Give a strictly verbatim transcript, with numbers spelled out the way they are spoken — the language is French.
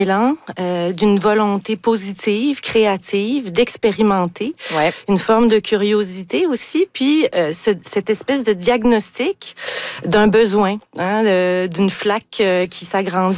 élan euh, d'une volonté positive, créative, d'expérimenter, ouais. une forme de curiosité aussi, puis euh, ce, cette espèce de diagnostic d'un besoin, hein, de, d'une flaque euh, qui s'agrandit